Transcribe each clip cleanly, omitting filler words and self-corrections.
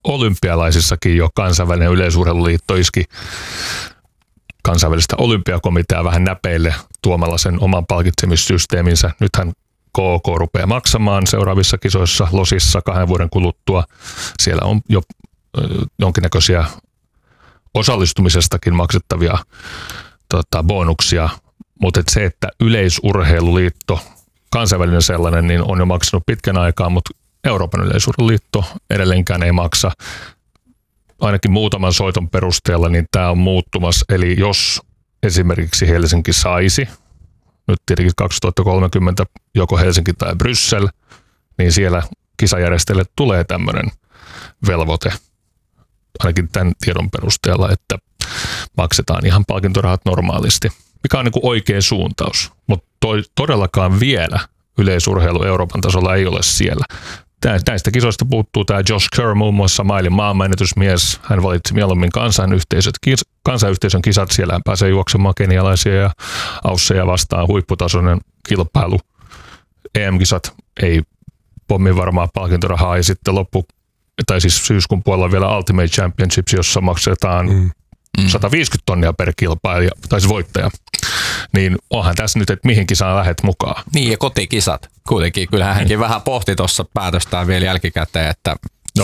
olympialaisissakin jo kansainvälinen yleisurheiluliitto iski kansainvälistä olympiakomiteaa vähän näpeille tuomalla sen oman palkitsemissysteeminsä. Nythän KK rupeaa maksamaan seuraavissa kisoissa Losissa 2 vuoden kuluttua. Siellä on jo jonkinnäköisiä osallistumisestakin maksettavia bonuksia, mutta se, että yleisurheiluliitto, kansainvälinen sellainen, niin on jo maksanut pitkän aikaa, mutta Euroopan yleisurheiluliitto edelleenkään ei maksa. Ainakin muutaman soiton perusteella niin tämä on muuttumassa. Eli jos esimerkiksi Helsinki saisi, nyt tietenkin 2030 joko Helsinki tai Bryssel, niin siellä kisajärjestäjille tulee tämmöinen velvoite, ainakin tämän tiedon perusteella, että maksetaan ihan palkintorahat normaalisti, mikä on niin kuin oikea suuntaus, mutta todellakaan vielä yleisurheilu Euroopan tasolla ei ole siellä. Näistä kisoista puuttuu tämä Josh Kerr, muun muassa mailin maanmenetysmies. Hän valitsi mieluummin kansanyhteisön kisat. Siellä hän pääsee juoksemaan kenialaisia ja ausseja vastaan. Huipputasoinen kilpailu. EM-kisat ei pommin varmaa palkintorahaa. Ja sitten syyskuun puolella vielä Ultimate Championships, jossa maksetaan 150 tonnia per kilpailija, tai siis voittaja. Niin onhan tässä nyt, että mihin kisaan lähdet mukaan. Niin ja kotikisat. Kuitenkin kyllähän hänkin vähän pohti tuossa päätöstään vielä jälkikäteen, että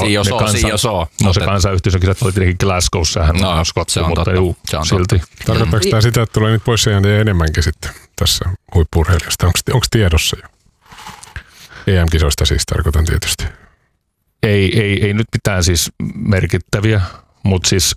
se kansanyhteisön kisat oli tietenkin Glasgowssa, hän on Skotsi, mutta silti. Tarkoittaako tämä sitä, että tulee nyt poisjääntejä enemmänkin sitten tässä huippu-urheilijasta? Onko tiedossa jo? EM-kisoista siis tarkoitan tietysti. Ei nyt mitään siis merkittäviä, mutta siis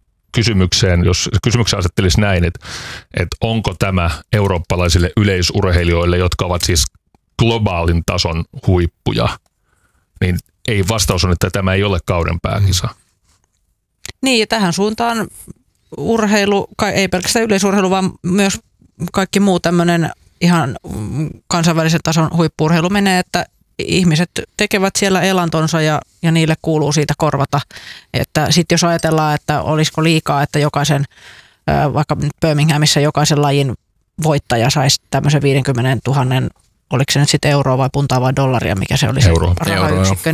jos kysymyksen asettelisi näin, että onko tämä eurooppalaisille yleisurheilijoille, jotka ovat siis globaalin tason huippuja, niin ei, vastaus on, että tämä ei ole kauden pääkisa. Niin, ja tähän suuntaan urheilu, ei pelkästään yleisurheilu, vaan myös kaikki muu tämmöinen ihan kansainvälisen tason huippu-urheilu menee, että ihmiset tekevät siellä elantonsa ja niille kuuluu siitä korvata. Että sitten jos ajatellaan, että olisiko liikaa, että jokaisen, vaikka nyt Birminghamissa jokaisen lajin voittaja saisi tämmöisen 50 000, oliko se nyt sitten euroa vai puntaa vai dollaria, mikä se oli se rahayksikkö,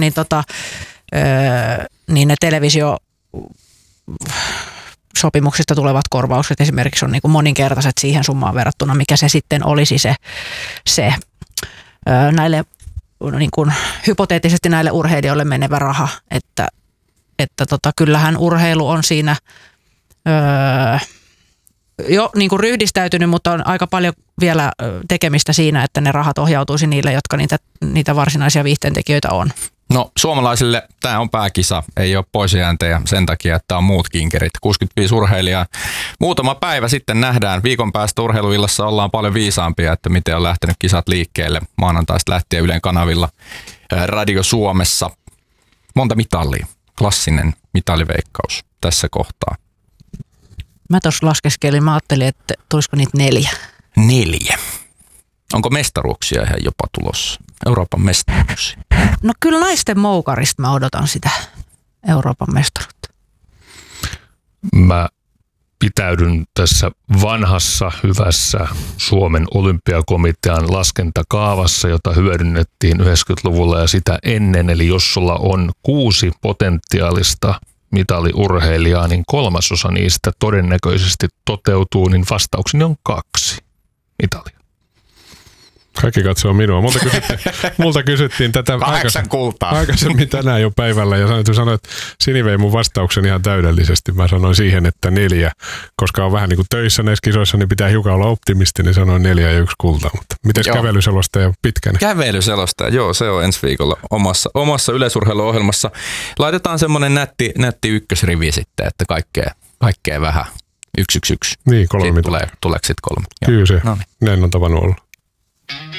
niin ne televisiosopimuksista tulevat korvaukset esimerkiksi on niin kuin moninkertaiset siihen summaan verrattuna, mikä se sitten olisi se näille niin kuin hypoteettisesti näille urheilijoille menevä raha, että kyllähän urheilu on siinä jo niin kuin ryhdistäytynyt, mutta on aika paljon vielä tekemistä siinä, että ne rahat ohjautuisi niille, jotka niitä varsinaisia viihteentekijöitä on. No suomalaisille tämä on pääkisa, ei ole poisjääntejä sen takia, että on muut kinkerit. 65 urheilijaa. Muutama päivä sitten nähdään, viikon päästä urheiluillassa ollaan paljon viisaampia, että miten on lähtenyt kisat liikkeelle maanantaista lähtien Ylen kanavilla Radio Suomessa. Monta mitalia, klassinen mitaliveikkaus tässä kohtaa. Mä tuossa laskeskelin, mä ajattelin, että tulisiko niitä 4. 4. Onko mestaruuksia ihan jopa tulossa? Euroopan mestaruuksia? No kyllä naisten moukarista mä odotan sitä Euroopan mestaruutta. Mä pitäydyn tässä vanhassa, hyvässä Suomen olympiakomitean laskentakaavassa, jota hyödynnettiin 90-luvulla ja sitä ennen. Eli jos sulla on 6 potentiaalista mitaliurheilijaa, niin 1/3 niistä todennäköisesti toteutuu, niin vastaukseni on 2 mitalia. Kaikki katsoo minua. Multa kysyttiin tätä 8 kultaa. Aikaisemmin tänään jo päivällä ja sanoin, että Sini vei mun vastauksen ihan täydellisesti. Mä sanoin siihen, että 4, koska on vähän niin kuin töissä näissä kisoissa, niin pitää hiukan olla optimisti, niin sanoin 4 ja 1 kulta. Mutta mites kävelyselostaja pitkänä? Kävelyselostaja, joo, se on ensi viikolla omassa yleisurheiluohjelmassa. Laitetaan semmoinen nätti ykkösrivi sitten, että kaikkea vähän 1-1-1. Niin, 3 tuleeko sitten 3? Kyllä se, näin on tavannut olla.